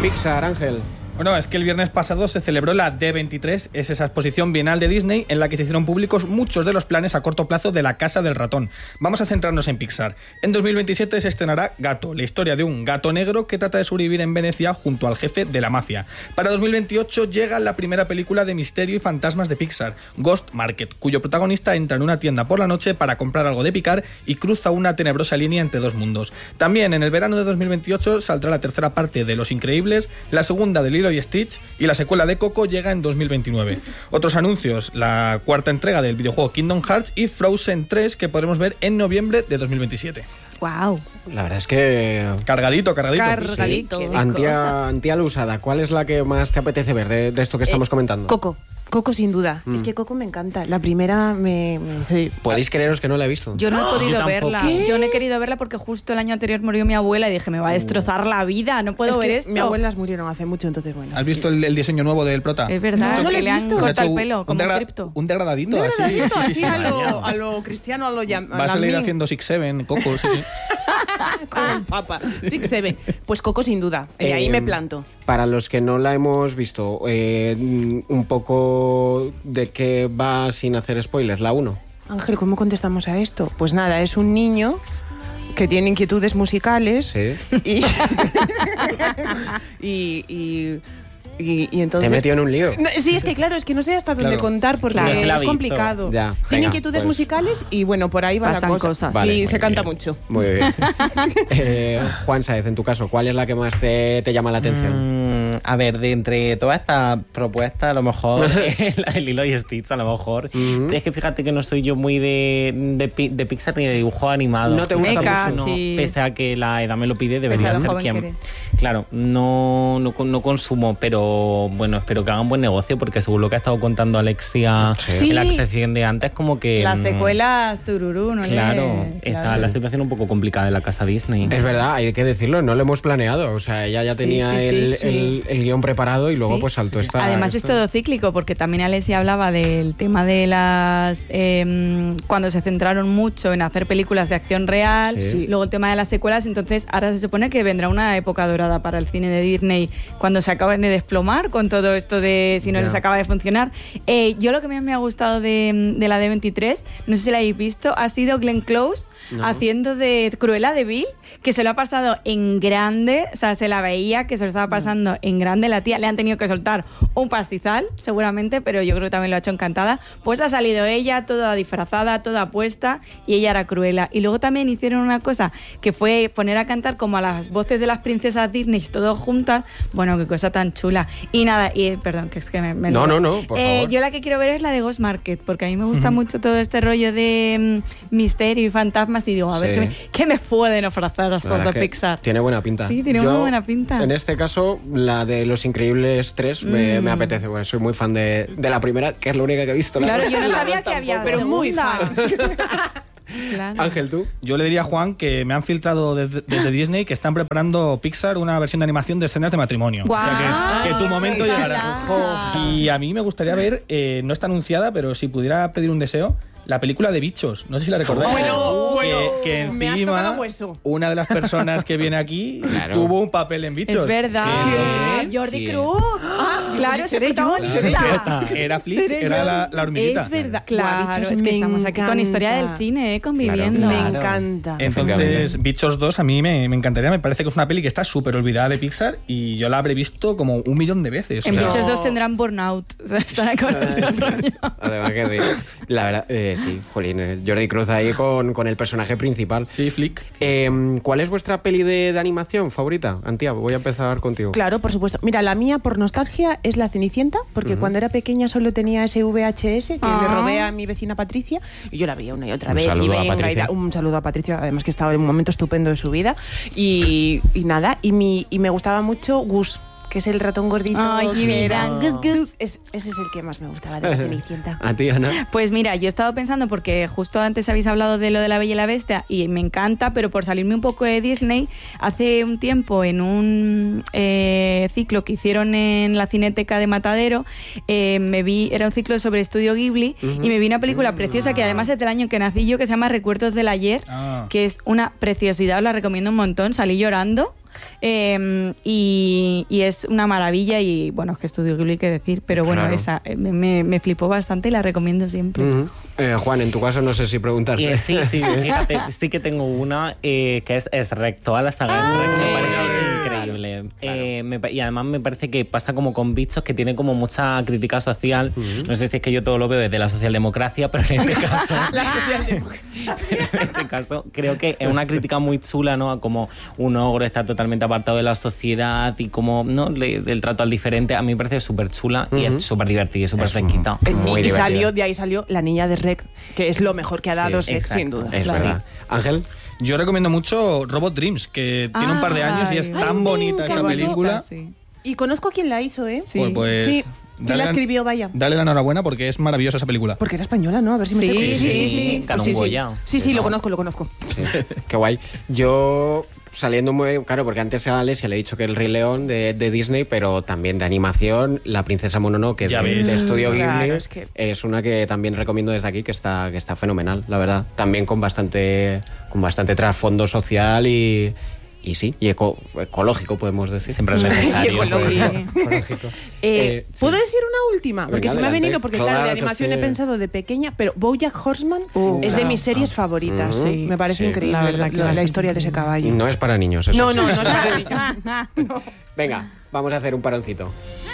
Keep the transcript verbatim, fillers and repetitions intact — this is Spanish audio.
Pixar, Ángel. Bueno, es que el viernes pasado se celebró la D veintitrés, es esa exposición bienal de Disney en la que se hicieron públicos muchos de los planes a corto plazo de la Casa del Ratón. Vamos a centrarnos en Pixar. En dos mil veintisiete se estrenará Gato, la historia de un gato negro que trata de sobrevivir en Venecia junto al jefe de la mafia. Para dos mil veintiocho llega la primera película de misterio y fantasmas de Pixar, Ghost Market, cuyo protagonista entra en una tienda por la noche para comprar algo de picar y cruza una tenebrosa línea entre dos mundos. También en el verano de dos mil veintiocho saldrá la tercera parte de Los Increíbles, la segunda de Lilo y Stitch y la secuela de Coco llega en dos mil veintinueve. Otros anuncios, la cuarta entrega del videojuego Kingdom Hearts y Frozen tres, que podremos ver en noviembre de dos mil veintisiete. Wow. La verdad es que... Cargadito, cargadito. Cargadito. Sí. Antía, Antía Lusada, ¿cuál es la que más te apetece ver de, de esto que estamos eh, comentando? Coco. Coco sin duda. Mm. Es que Coco me encanta. La primera me... me... ¿Podéis creeros que no la he visto? Yo no he podido Yo verla. ¿Qué? Yo no he querido verla porque justo el año anterior murió mi abuela y dije, me va a destrozar la vida, no puedo es ver que esto. Mi abuelas murieron hace mucho, entonces bueno. ¿Has visto el, el diseño nuevo del prota? Es verdad, No, no que lo he le han visto. cortado el un- pelo, un como un degra- cripto. Un degradadito, Un así. degradadito, sí, sí, así sí, a, sí. lo, a lo cristiano, a lo llam- Vas a la ir mí. haciendo Six Seven, Coco, sí, sí. Con el papa. Sí que se ve. Pues Coco sin duda. Y ahí Eh, me planto. Para los que no la hemos visto, eh, un poco de qué va sin hacer spoilers, la uno. Ángel, ¿cómo contestamos a esto? Pues nada, es un niño que tiene inquietudes musicales Sí. y, y, y, y, y entonces... Te metió en un lío. No, sí, es que claro, es que no sé hasta dónde Claro. contar porque Claro, se la ha es visto. complicado. Ya, Tiene venga, inquietudes pues. musicales y bueno, por ahí va Pasan la cosa. cosas. Vale, sí, muy se canta bien. mucho. Muy bien. eh, Juan Saez, en tu caso, ¿cuál es la que más te, te llama la atención? Mm, a ver, de entre todas estas propuestas, a lo mejor eh, la de Lilo y Stitch, a lo mejor. Ujú. Es que fíjate que no soy yo muy de, de, pi- de Pixar ni de dibujo animado. No te gusta Meca, mucho. No, chis. pese a que la edad me lo pide, Pese debería a lo ser joven quien. que eres. Claro, no, no, con- no consumo, pero bueno, espero que hagan buen negocio, porque según lo que ha estado contando Alexia Sí. en la sección de antes, como que. Las mm, secuelas, tururú, ¿no? Claro, le- está claro. la situación un poco complicada de la casa Disney. Es verdad, hay que decirlo, no lo hemos planeado. O sea, ella ya Sí, tenía sí, sí, el, sí. el- el guión preparado y luego Sí. pues saltó esta... Además esta- es todo cíclico, porque también Alessia hablaba del tema de las... eh, cuando se centraron mucho en hacer películas de acción real, Sí. luego el tema de las secuelas, entonces ahora se supone que vendrá una época dorada para el cine de Disney cuando se acaben de desplomar con todo esto de si no Ya. les acaba de funcionar. Eh, yo lo que más me ha gustado de, de la D veintitrés, no sé si la habéis visto, ha sido Glenn Close No. haciendo de Cruella de Vil, que se lo ha pasado en grande, o sea, se la veía que se lo estaba pasando en grande la tía, le han tenido que soltar un pastizal, seguramente, pero yo creo que también lo ha hecho encantada. Pues ha salido ella, toda disfrazada, toda puesta, y ella era Cruella. Y luego también hicieron una cosa, que fue poner a cantar como a las voces de las princesas Disney, todos juntas. Bueno, qué cosa tan chula. Y nada, y eh, perdón, que es que me... me No, lío. no, no, por Eh, favor. Yo la que quiero ver es la de Ghost Market, porque a mí me gusta mucho todo este rollo de mm, misterio y fantasmas, y digo, a ver, Sí. ¿qué me, qué me pueden ofrecer La estos verdad de es que Pixar? Tiene buena pinta. Sí, tiene Yo, muy buena pinta. En este caso, la de Los Increíbles tres me, Mm. me apetece. Bueno, soy muy fan de, de la primera, que es la única que he visto. La Claro, dos- yo no la sabía dos que había tampoco. Pero muy segunda. Claro. Ángel, tú. Yo le diría a Juan que me han filtrado desde, desde Disney que están preparando Pixar una versión de animación de escenas de matrimonio. ¡Guau! O sea que, que tu momento llegará. Ojalá. Y a mí me gustaría ver, eh, no está anunciada, pero si pudiera pedir un deseo, la película de Bichos. No sé si la recordáis. Bueno, bueno, que, que me has encima tocado hueso. una de las personas que viene aquí Claro. tuvo un papel en Bichos. Es verdad. Que- Jordi ¿Quién? Cruz. claro, ese seré yo, protagonista. seré Claro. Era Flick, Seré era yo. la, la hormiguita. Es verdad. Claro, Buah, Bichos, es que me estamos aquí con historia del encanta. cine, eh, conviviendo. Claro, Me claro. encanta. Entonces, Efectivamente. Bichos dos a mí me, me encantaría. Me parece que es una peli que está súper olvidada de Pixar y yo la habré visto como un millón de veces. En O sea, Bichos No. dos tendrán burnout. O sea, estarán con otro rollo. Además que sí. La verdad, eh, sí, jolín, eh, Jordi Cruz ahí con, con el personaje principal. Sí, Flick. Eh, ¿Cuál es vuestra peli de, de animación favorita? Antía, voy a empezar contigo. Claro, por supuesto. Mira, la mía por nostalgia es La Cenicienta, porque cuando era pequeña solo tenía ese V H S que Ah. le robé a mi vecina Patricia y yo la veía una y otra Un vez. saludo y a venga, y Patricia. da- un saludo a Patricia, además que estaba en un momento estupendo de su vida. Y, y nada, y, mi, y me gustaba mucho Gus, que es el ratón gordito. Ay, que mira, era- Gus, Gus. Es- ese es el que más me gustaba de La Cenicienta. ¿A ti, Ana? Pues mira, yo he estado pensando, porque justo antes habéis hablado de lo de La Bella y la Bestia y me encanta, pero por salirme un poco de Disney, hace un tiempo en un eh, ciclo que hicieron en la Cineteca de Matadero, eh, me vi, era un ciclo sobre Estudio Ghibli y me vi una película preciosa que además es del año que nací yo, que se llama Recuerdos del Ayer, Ah. que es una preciosidad, os la recomiendo un montón, salí llorando. Eh, y, y es una maravilla y bueno, es que Estudio Ghibli qué decir, pero bueno, Claro. esa eh, me, me flipó bastante y la recomiendo siempre. Ujú. Eh, Juan, en tu caso no sé si preguntarte. Eh, sí, sí, fíjate, sí que tengo una eh, que es, es Rec, toda la saga es Rec, me parece increíble. Eh, me pa- y además me parece que pasa como con Bichos, que tiene como mucha crítica social. No sé si es que yo todo lo veo desde la socialdemocracia, pero en este caso... La socialdemocracia. Pero en este caso creo que es una crítica muy chula, ¿no? A cómo un ogro está totalmente apartado de la sociedad y cómo, ¿no? Le- del trato al diferente. A mí me parece súper chula y Ujú. es súper divertida y súper Es fresquita. Eh, Muy y, y divertida. salió, de ahí salió La Niña de Rec, que es lo mejor que ha dado Sí, Shrek, exacto. sin duda. Es Claro. verdad. Ángel, Yo recomiendo mucho Robot Dreams, que tiene un par de años y es Ay, tan bonita qué esa bonita, película. Sí. Y conozco a quien la hizo, ¿eh? Sí. Pues, pues, Sí. ¿Quién dale la escribió, vaya? Dale la enhorabuena porque es maravillosa esa película. Porque era española, ¿no? A ver si me Sí, estoy- sí, sí, sí, sí, sí. ganó Sí, un sí. Goya. Sí, sí, Sí, lo ¿no? conozco, lo conozco. sí, qué guay. Yo saliendo muy claro, porque antes a Alesia le he dicho que el Rey León de, de Disney, pero también de animación, La Princesa Mononoke Ya de, ves. de Estudio Ghibli, Claro, es que- es una que también recomiendo desde aquí, que está, que está fenomenal, la verdad. También con bastante, con bastante trasfondo social y, y sí, y eco- ecológico, podemos decir. Siempre es necesario. ecológico. Ecológico. Eh, Eh, sí. ¿Puedo decir una última? Porque Venga, se me ha adelante. venido, porque claro, Claro de que animación sí. he pensado de pequeña, pero BoJack Horseman Uh, es de claro. mis series favoritas. Ujú. Me parece Sí. increíble La la, verdad que la bastante historia de ese increíble. caballo. No es para niños, eso No, sí. no, no es para niños. Venga, vamos a hacer un paroncito.